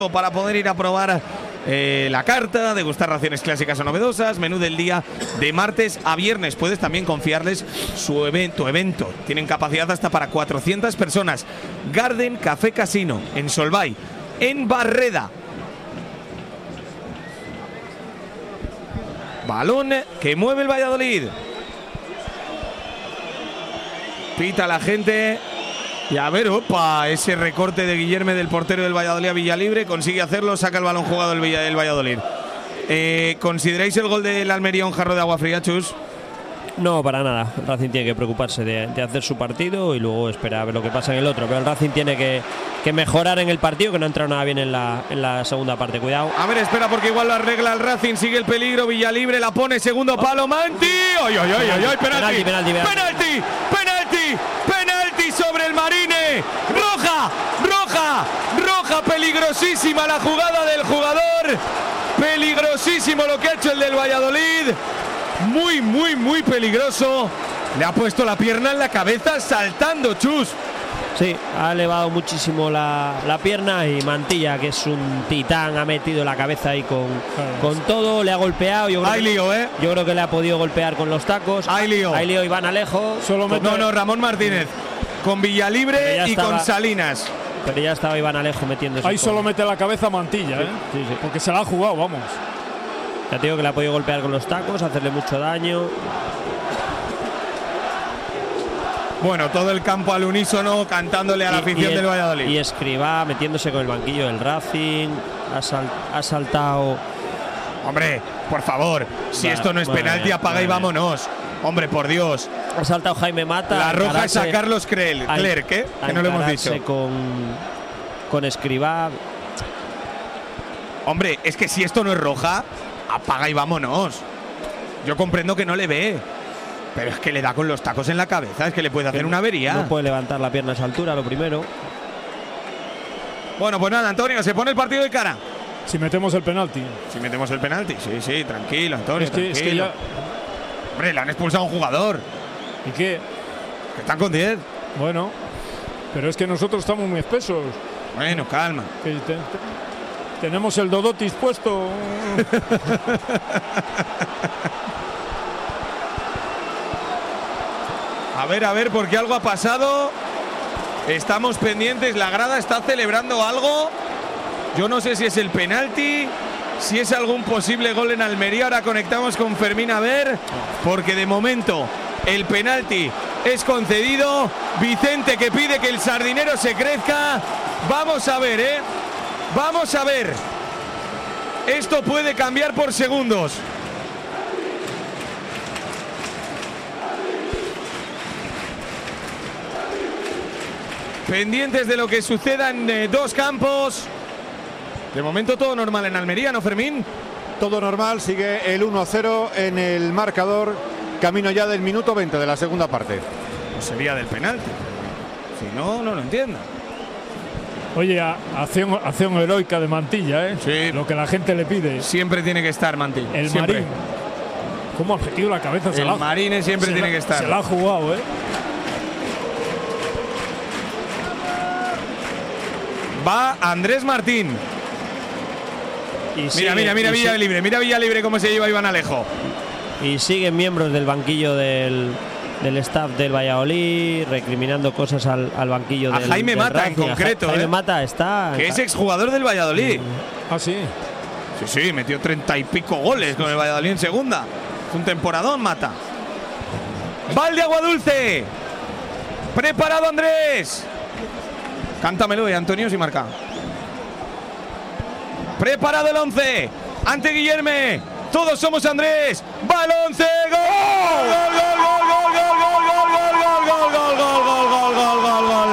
para poder ir a probar la carta, degustar raciones clásicas o novedosas, menú del día de martes a viernes. Puedes también confiarles tu evento. Tienen capacidad hasta para 400 personas. Garden Café Casino en Solvay, en Barreda. Balón que mueve el Valladolid. Pita la gente. Y a ver, opa, ese recorte de Guillerme del portero del Valladolid a Villalibre, consigue hacerlo, saca el balón jugado del Valladolid. ¿Consideráis el gol del Almería un jarro de agua fría, Chus? No, para nada. El Racing tiene que preocuparse de hacer su partido y luego esperar a ver lo que pasa en el otro. Pero el Racing tiene que mejorar en el partido, que no ha entrado nada bien en la segunda parte. Cuidado. A ver, espera, porque igual lo arregla el Racing. Sigue el peligro. Villalibre la pone. Segundo palo. Manti. ¡Ay, ay, ay, ay! ¡Penalti! ¡Penalti! ¡Penalti! ¡Penalti! ¡Penalti sobre el Marine! ¡Roja! ¡Roja! ¡Roja! Peligrosísima la jugada del jugador. Peligrosísimo lo que ha hecho el del Valladolid. Muy, muy, muy peligroso. Le ha puesto la pierna en la cabeza saltando, Chus. Sí, ha elevado muchísimo la pierna y Mantilla, que es un titán, ha metido la cabeza ahí con todo, le ha golpeado. Hay lío, ¿eh? Yo creo que le ha podido golpear con los tacos. Hay lío. Hay lío Iván Alejo. No, Ramón Martínez. Con Villalibre y con Salinas. Pero ya estaba Iván Alejo metiéndose. Ahí solo mete la cabeza Mantilla, ¿eh? Sí. Porque se la ha jugado, vamos. Ya te digo que le ha podido golpear con los tacos, hacerle mucho daño. Bueno, todo el campo al unísono cantándole a la afición del Valladolid. Y Escribá metiéndose con el banquillo del Racing. Ha saltado. Hombre, por favor, si esto no es penalti, apaga y vámonos. Hombre, por Dios. Ha saltado Jaime Mata. La roja es a Carlos Clerc, ¿eh? Que no lo hemos dicho. Con Escribá. Hombre, es que si esto no es roja, apaga y vámonos. Yo comprendo que no le ve, pero es que le da con los tacos en la cabeza, es que le puede hacer una avería. No puede levantar la pierna a esa altura, lo primero. Bueno, pues nada, Antonio, se pone el partido de cara. Si metemos el penalti. Si metemos el penalti, sí, tranquilo, Antonio. Es que ya. Hombre, le han expulsado a un jugador. ¿Y qué? Que están con 10. Bueno, pero es que nosotros estamos muy espesos. Bueno, calma. Tenemos el Dodotis puesto. A ver, porque algo ha pasado. Estamos pendientes, la grada está celebrando algo. Yo no sé si es el penalti, si es algún posible gol en Almería. Ahora conectamos con Fermín a ver, porque de momento el penalti es concedido. Vicente, que pide que el sardinero se crezca. Vamos a ver, vamos a ver. Esto puede cambiar por segundos. Pendientes de lo que suceda en dos campos. De momento todo normal en Almería, ¿no, Fermín? Todo normal, sigue el 1-0 en el marcador. Camino ya del minuto 20 de la segunda parte. Pues sería del penalti. Si no, no lo entiendo. Oye, acción heroica de Mantilla, ¿eh? Sí. Lo que la gente le pide. Siempre tiene que estar Mantilla. El siempre. Marín. ¿Cómo ha metido la cabeza? El Marine siempre tiene que estar. Se la ha jugado, ¿eh? Va Andrés Martín. Mira Villalibre. Mira Villalibre cómo se lleva Iván Alejo. Y siguen miembros del banquillo del staff del Valladolid recriminando cosas al banquillo del Jaime Mata Racing. en concreto. Jaime Mata está. Que es exjugador del Valladolid. Ah, sí. Sí, metió 30 y pico goles con el Valladolid en segunda. Es un temporadón, Mata. Valde Aguadulce. Preparado Andrés. Cántamelo, Antonio, si marca. Preparado el 11. Ante Guillerme. Todos somos Andrés. Balonce. ¡Gol! ¡Gol, gol, gol, gol, gol, gol, gol, gol, gol, gol, gol, gol, gol, gol!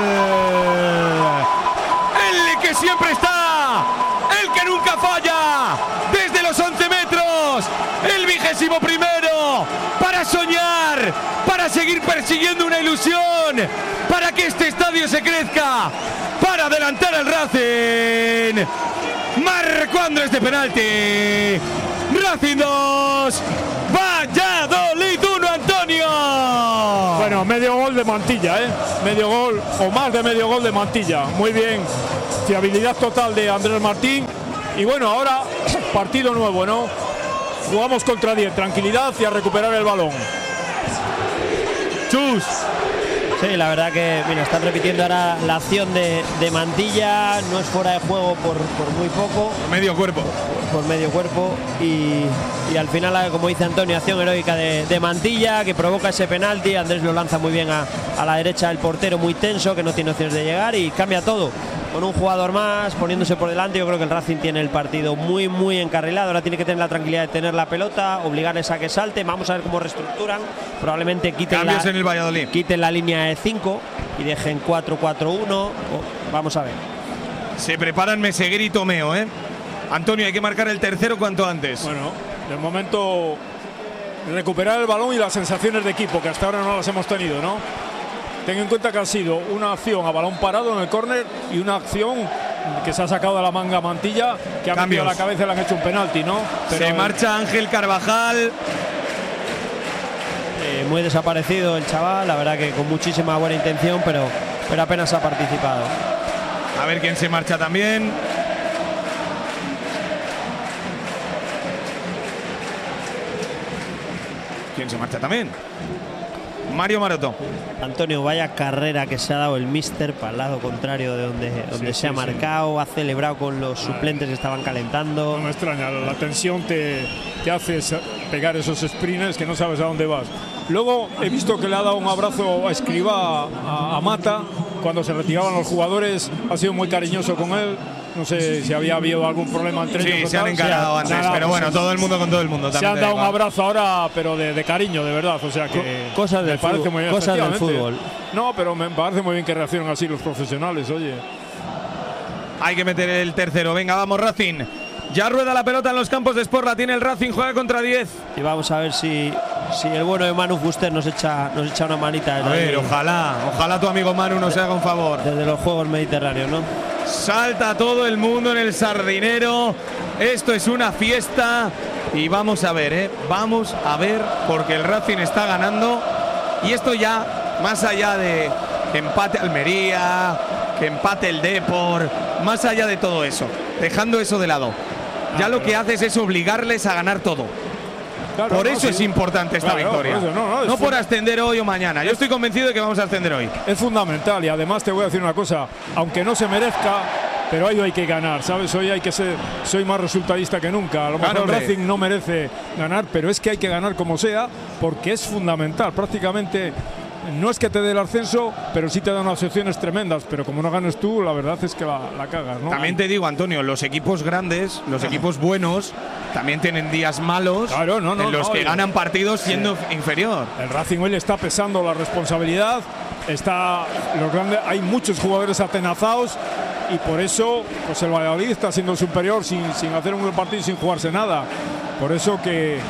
El que siempre está. El que nunca falla. Desde los 11 metros. El 21º. Para soñar. Para seguir persiguiendo una ilusión. Para que este estadio se crezca. Para adelantar al Racing. Marcando este penalti. Racing 2, Valladolid 1, Antonio. Bueno, medio gol de Mantilla, ¿eh? Medio gol o más de medio gol de Mantilla. Muy bien. fiabilidad total de Andrés Martín. Y bueno, ahora partido nuevo, ¿no? Jugamos contra 10, tranquilidad y a recuperar el balón. Chus. Sí, la verdad que, mira, están repitiendo ahora la acción de Mantilla, no es fuera de juego por muy poco. Medio cuerpo. Por medio cuerpo y al final, como dice Antonio, acción heroica de Mantilla que provoca ese penalti. Andrés lo lanza muy bien a la derecha del portero, muy tenso, que no tiene opciones de llegar y cambia todo. Con un jugador más, poniéndose por delante, yo creo que el Racing tiene el partido muy encarrilado. Ahora tiene que tener la tranquilidad de tener la pelota, obligarles a que salte. Vamos a ver cómo reestructuran. Probablemente quiten en el Valladolid. Quiten la línea de 5 y dejen 4-4-1. Vamos a ver. Se preparan Meseguer y Tomeo, ¿eh? Antonio, hay que marcar el tercero cuanto antes. Bueno, de momento recuperar el balón y las sensaciones de equipo, que hasta ahora no las hemos tenido, ¿no? Ten en cuenta que ha sido una acción a balón parado en el córner y una acción que se ha sacado de la manga Mantilla, que ha metido a la cabeza y le han hecho un penalti, ¿no? Pero se marcha Ángel Carvajal. Muy desaparecido el chaval, la verdad que con muchísima buena intención, pero apenas ha participado. A ver quién se marcha también. ¿Quién se marcha también? Mario Maroto. Antonio, vaya carrera que se ha dado el míster para el lado contrario de donde se ha marcado, ha celebrado con los suplentes que estaban calentando. No me extraña, la tensión te hace pegar esos sprints que no sabes a dónde vas. Luego he visto que le ha dado un abrazo a Escribá a Mata cuando se retiraban los jugadores, ha sido muy cariñoso con él. No sé si había habido algún problema entre ellos. Sí, se han encarado antes, pero bueno, todo el mundo con todo el mundo. Se han dado un abrazo ahora, pero de cariño, de verdad. O sea que cosas del fútbol, muy bien, cosas del fútbol. No, pero me parece muy bien que reaccionen así los profesionales, oye. Hay que meter el tercero. Venga, vamos, Racing. Ya rueda la pelota en los campos de Sport, la tiene el Racing, juega contra 10. Y vamos a ver si el bueno de Manu Fuster nos echa una manita. A ver, ojalá tu amigo Manu nos haga un favor. Desde los Juegos Mediterráneos, ¿no? Salta todo el mundo en el Sardinero. Esto es una fiesta. Y vamos a ver, vamos a ver, porque el Racing está ganando. Y esto ya, más allá de que empate Almería, que empate el Depor, más allá de todo eso, dejando eso de lado, ya lo que haces es obligarles a ganar todo. Claro, por eso es importante esta victoria. Por eso, no por ascender hoy o mañana. Yo estoy convencido de que vamos a ascender hoy. Es fundamental y además te voy a decir una cosa. Aunque no se merezca, pero hoy hay que ganar, ¿sabes? Hoy hay que ser. Soy más resultadista que nunca. A lo mejor el Racing no merece ganar, pero es que hay que ganar como sea porque es fundamental. Prácticamente no es que te dé el ascenso, pero sí te da unas opciones tremendas. Pero como no ganes tú, la verdad es que la cagas, ¿no? También te digo, Antonio, los equipos grandes, los equipos buenos, también tienen días malos en los que ganan partidos siendo inferior. El Racing hoy le está pesando la responsabilidad. Hay muchos jugadores atenazados y por eso pues el Valladolid está siendo superior sin hacer un buen partido y sin jugarse nada. Por eso que…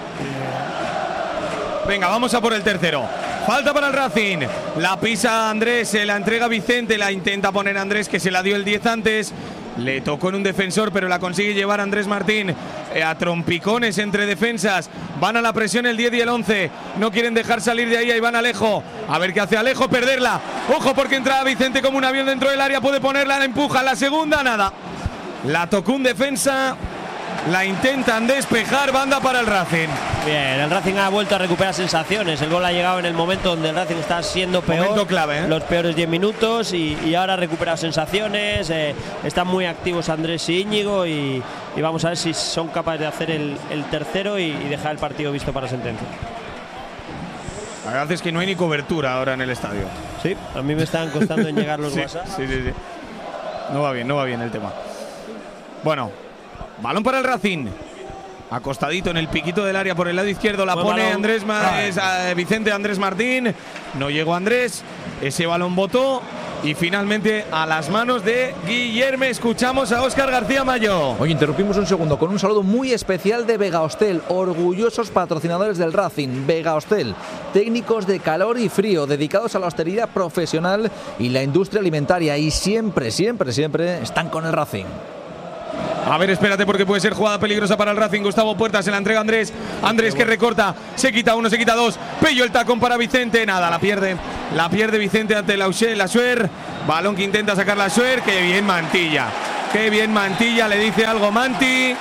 Venga, vamos a por el tercero. Falta para el Racing. La pisa Andrés, se la entrega Vicente, la intenta poner Andrés, que se la dio el 10 antes. Le tocó en un defensor, pero la consigue llevar Andrés Martín a trompicones entre defensas. Van a la presión el 10 y el 11. No quieren dejar salir de ahí. Ahí van Alejo. A ver qué hace Alejo, perderla. Ojo, porque entra Vicente como un avión dentro del área. Puede ponerla, la empuja. La segunda, nada. La tocó un defensa. La intentan despejar, banda para el Racing. Bien, el Racing ha vuelto a recuperar sensaciones. El gol ha llegado en el momento donde el Racing está siendo peor. Momento clave, los peores 10 minutos y ahora ha recuperado sensaciones. Están muy activos Andrés y Íñigo y vamos a ver si son capaces de hacer el tercero y dejar el partido visto para sentencia. La verdad es que no hay ni cobertura ahora en el estadio. Sí, a mí me están costando en llegar los WhatsApp. Sí. No va bien el tema. Bueno, balón para el Racing. Acostadito en el piquito del área por el lado izquierdo. La pone Vicente Andrés Martín. No llegó Andrés. Ese balón botó. Y finalmente a las manos de Guillermo. Escuchamos a Óscar García Mayo. Hoy interrumpimos un segundo con un saludo muy especial de Vega Hostel, orgullosos patrocinadores del Racing. Vega Hostel, técnicos de calor y frío, dedicados a la hostelería profesional y la industria alimentaria. Y siempre están con el Racing. A ver, espérate porque puede ser jugada peligrosa para el Racing. Gustavo Puerta se la entrega a Andrés. Andrés que recorta. Se quita uno, se quita dos. Pello el tacón para Vicente. Nada, la pierde. La pierde Vicente ante Lasuer. Balón que intenta sacar la Suer. Qué bien Mantilla. Qué bien Mantilla. Le dice algo Manti.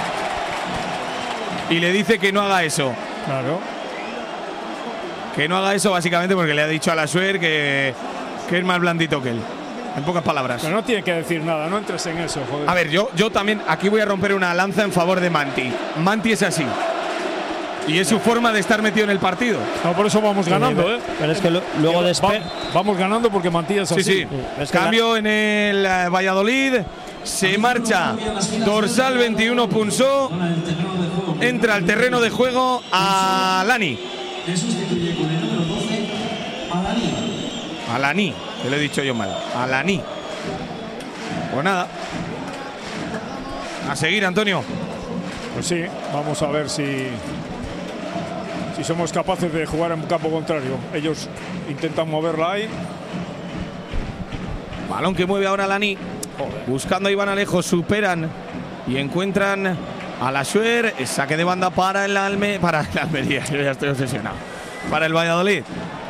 Y le dice que no haga eso. Claro. Que no haga eso básicamente porque le ha dicho a la Suer que es más blandito que él. En pocas palabras. Pero no tiene que decir nada, no entres en eso, joder. A ver, yo también aquí voy a romper una lanza en favor de Manti. Manti es así. Y es su forma de estar metido en el partido. No, por eso vamos ganando, ¿eh? Pero es que luego vamos ganando porque Mantilla es así. Sí. Es que Cambio en el Valladolid. Se marcha dorsal 21 Punso. Entra al terreno de juego a Lani. Alani, que lo he dicho yo mal. Alani. Pues nada. A seguir, Antonio. Pues sí, vamos a ver si somos capaces de jugar en campo contrario. Ellos intentan moverla ahí. Balón que mueve ahora Lani. Buscando a Iván Alejo, superan y encuentran a la Suer. Saque de banda para el Almería. Yo ya estoy obsesionado. Para el Valladolid.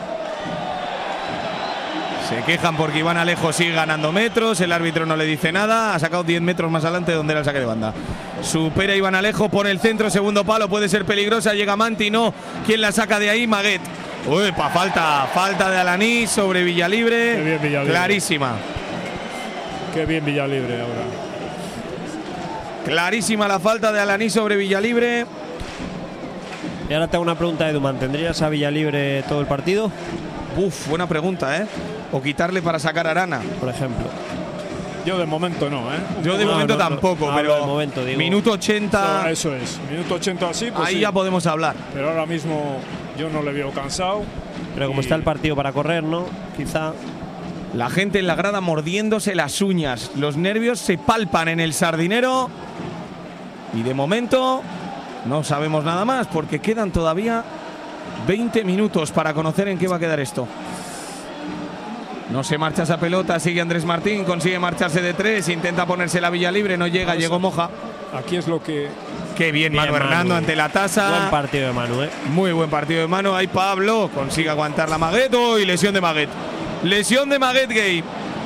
Se quejan porque Iván Alejo sigue ganando metros. El árbitro no le dice nada. Ha sacado 10 metros más adelante donde era el saque de banda. Supera Iván Alejo, pone el centro, segundo palo. Puede ser peligrosa. Llega Manti, no. ¿Quién la saca de ahí? Maguet. Uy, falta de Alaní sobre Villalibre. Qué bien Villalibre. Clarísima. Qué bien Villalibre ahora. Clarísima la falta de Alaní sobre Villalibre. Y ahora tengo una pregunta, Edu. ¿Mantendrías a Villalibre todo el partido? Uf, buena pregunta, ¿eh? O quitarle para sacar a Arana, por ejemplo. Yo de momento no, ¿eh? Yo de momento tampoco, pero de momento, digo. minuto 80. Eso es, minuto 80 así, pues ahí sí. ya podemos hablar. Pero ahora mismo yo no le veo cansado. Pero como está el partido para correr, ¿no? Quizá. La gente en la grada mordiéndose las uñas. Los nervios se palpan en el Sardinero. Y de momento no sabemos nada más porque quedan todavía 20 minutos para conocer en qué va a quedar esto. No se marcha esa pelota, sigue Andrés Martín, consigue marcharse de 3, intenta ponerse la Villalibre, no llega, llegó Moja. Aquí es lo que... Qué bien Manu Hernando ante la tasa. Buen partido de Manu, ¿eh? Muy buen partido de Manu. Ahí Pablo consigue aguantar la Maguet. Y lesión de Maguet. Lesión de Maguet Gay.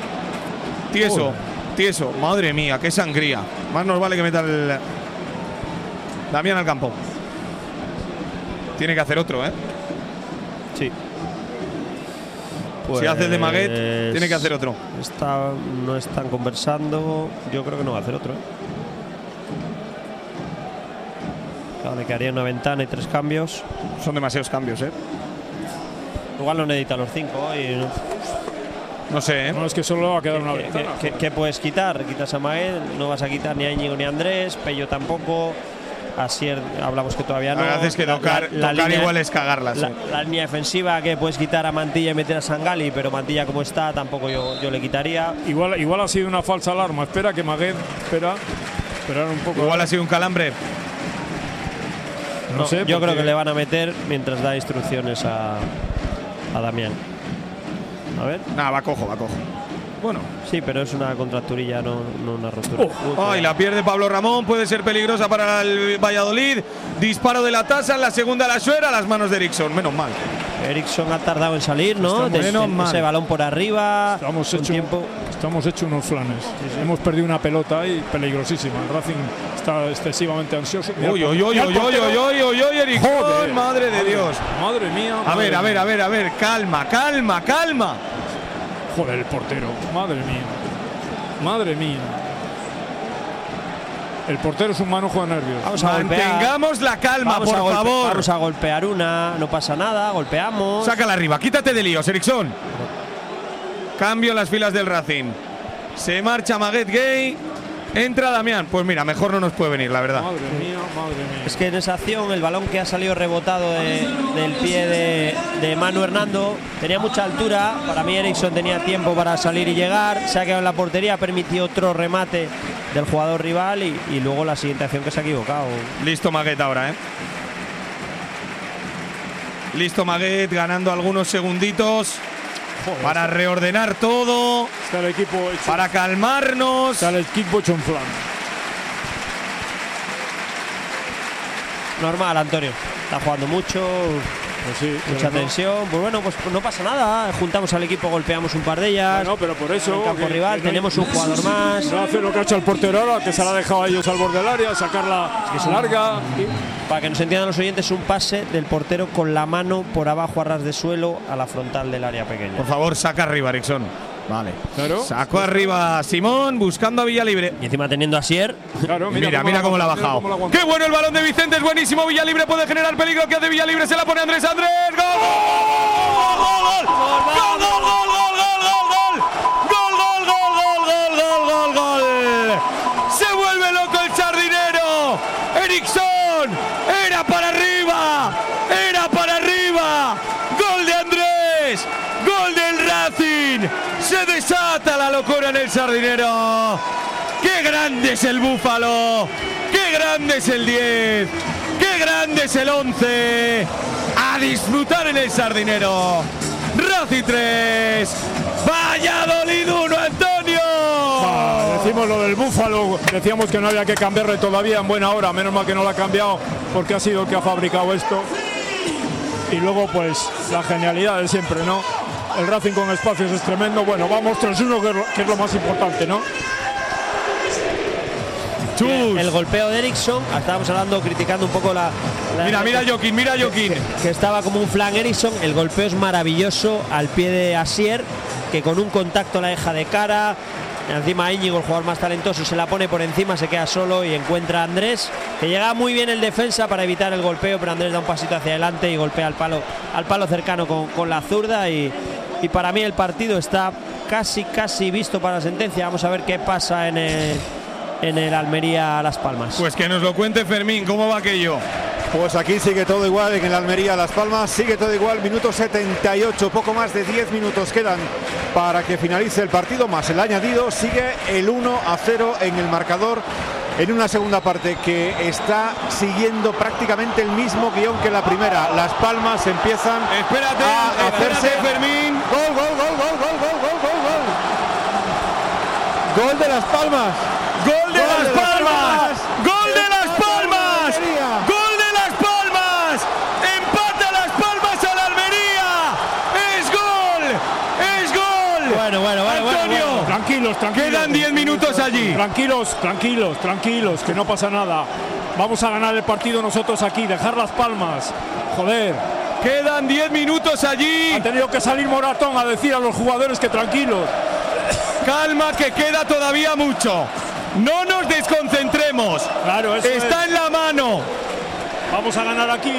Tieso. Madre mía, qué sangría. Más nos vale que meta el Damián al campo. Tiene que hacer otro, ¿eh? Sí. Pues si hace el de Maguet, tiene que hacer otro. No están conversando. Yo creo que no va a hacer otro, ¿eh? Claro, le quedaría una ventana y 3 cambios. Son demasiados cambios, ¿eh? Igual no necesita los 5 y no sé, ¿eh? No, es que solo va a quedar una ventana. ¿Qué puedes quitar? Quitas a Maguet, no vas a quitar ni a Íñigo ni a Andrés, Pello tampoco. Asier hablamos que todavía no. La verdad es que tocar línea, igual es cagarlas. La línea defensiva que puedes quitar a Mantilla y meter a Sangali, pero Mantilla como está tampoco yo le quitaría. Igual ha sido una falsa alarma. Espera que Maguet esperar un poco. Igual ha sido un calambre. No sé. Yo creo que le van a meter mientras da instrucciones a Damián. A ver. Nada, va cojo. Bueno. Sí, pero es una contracturilla, no una rotura. Ay, la pierde Pablo Ramón, puede ser peligrosa para el Valladolid. Disparo de la tasa, en la segunda la Suera, a las manos de Eriksson, menos mal. Eriksson ha tardado en salir, ¿no? Ese balón por arriba. Estamos hechos unos flanes. Sí. Hemos perdido una pelota ahí peligrosísima. El Racing está excesivamente ansioso. Uy, Eriksson, madre de Dios. Madre mía. A ver, calma. Joder, el portero. Madre mía. El portero es un manojo de nervios. Mantengamos la calma, por favor. Vamos a golpear una, no pasa nada, golpeamos. Sácala arriba, quítate de líos, Eriksson. Cambio en las filas del Racing. Se marcha Maguet Gay. Entra Damián. Pues mira, mejor no nos puede venir, la verdad. Madre mía. Es que en esa acción el balón que ha salido rebotado del pie de Manu Hernando tenía mucha altura. Para mí Eriksson tenía tiempo para salir y llegar. Se ha quedado en la portería, permitió otro remate del jugador rival y luego la siguiente acción que se ha equivocado. Listo Maguet ahora, ¿eh? Listo Maguet, ganando algunos segunditos. Joder, para reordenar todo, está el equipo hecho, para calmarnos. Está el equipo hecho un flan. Normal, Antonio. Está jugando mucho. Pues sí, mucha tensión. Pues bueno, pues no pasa nada. Juntamos al equipo, golpeamos un par de ellas. No, pero por eso. En el campo rival tenemos un jugador más. No hace lo que ha hecho el portero ahora, que se la ha dejado a ellos al borde del área, sacarla larga. Para que nos entiendan los oyentes, un pase del portero con la mano por abajo a ras de suelo a la frontal del área pequeña. Por favor, saca arriba, Erickson. Vale. Claro. Sacó arriba Simón, buscando a Villalibre. Y encima teniendo a Sier. Claro, Mira cómo la ha bajado. Qué bueno el balón de Vicente, es buenísimo. Villalibre puede generar peligro. ¿Qué hace Villalibre? Se la pone Andrés. ¡Gol! ¡Gol! Se vuelve loco el sardinero. Erickson, era para arriba. Gol de Andrés. Gol del Racing. Se desata la locura en el sardinero. ¡Qué grande es el Búfalo! ¡Qué grande es el 10! ¡Qué grande es el 11! ¡A disfrutar en el sardinero! Racing 3, Valladolid 1, Antonio. Decimos lo del Búfalo, decíamos que no había que cambiarle todavía en buena hora, menos mal que no lo ha cambiado porque ha sido el que ha fabricado esto. Y luego pues la genialidad de siempre, ¿no? El Racing con espacios es tremendo. Bueno, vamos 3-1, que es lo más importante, ¿no? El golpeo de Erickson, estábamos hablando, criticando un poco la mira Joaquín. Que estaba como un flan Erickson. El golpeo es maravilloso al pie de Asier, que con un contacto la deja de cara. Encima Íñigo, el jugador más talentoso, se la pone por encima, se queda solo y encuentra a Andrés, que llega muy bien el defensa para evitar el golpeo, pero Andrés da un pasito hacia adelante y golpea al palo cercano con la zurda. Y para mí el partido está casi visto para la sentencia. Vamos a ver qué pasa en el Almería Las Palmas. Pues que nos lo cuente Fermín, ¿cómo va aquello? Pues aquí sigue todo igual, en el Almería Las Palmas sigue todo igual, minuto 78, poco más de 10 minutos quedan para que finalice el partido, más el añadido. Sigue el 1-0 en el marcador, en una segunda parte que está siguiendo prácticamente el mismo guión que la primera. Las Palmas empiezan a hacerse. Fermín. Gol de Las Palmas. ¡Gol de Las Palmas! ¡Gol de Las Palmas! ¡Gol de Las Palmas! ¡Empata Las Palmas a la Almería! ¡Es gol! Bueno. Antonio, Tranquilos. quedan 10 minutos allí. Tranquilos, que no pasa nada. Vamos a ganar el partido nosotros aquí, dejar Las Palmas. Joder. Quedan 10 minutos allí. Ha tenido que salir Moratón a decir a los jugadores que tranquilos. Calma, que queda todavía mucho. No nos desconcentremos. Claro, eso está en la mano. Vamos a ganar aquí.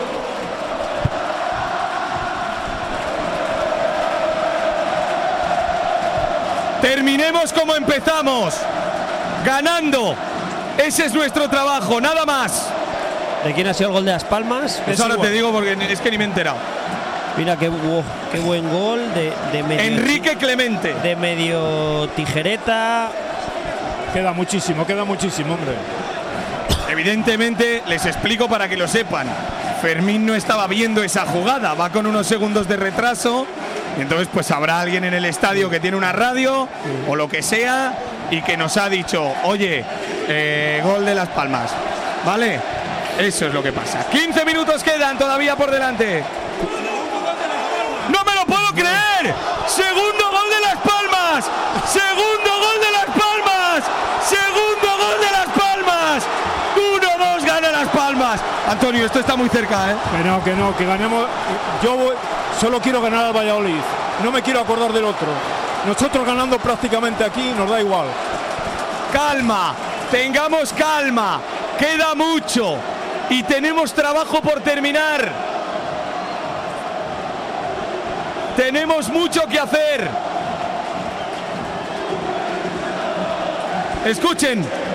Terminemos como empezamos, ganando. Ese es nuestro trabajo, nada más. ¿De quién ha sido el gol de Las Palmas? Pues ahora te digo porque es que ni me he enterado. Mira qué buen gol de medio, Enrique Clemente. De medio tijereta. Queda muchísimo, hombre. Evidentemente, les explico para que lo sepan. Fermín no estaba viendo esa jugada, va con unos segundos de retraso. Y entonces pues habrá alguien en el estadio que tiene una radio o lo que sea y que nos ha dicho, oye, gol de Las Palmas. ¿Vale? Eso es lo que pasa. 15 minutos quedan todavía por delante. ¡No me lo puedo creer! ¡Segundo gol de Las Palmas! ¡Segundo gol de Las Palmas! ¡Segundo gol de Las Palmas! 1-2 gana Las Palmas. Antonio, esto está muy cerca, ¿eh? Que ganemos. Yo solo quiero ganar al Valladolid. No me quiero acordar del otro. Nosotros ganando prácticamente aquí nos da igual. Calma, tengamos calma. Queda mucho y tenemos trabajo por terminar. Tenemos mucho que hacer. Escuchen.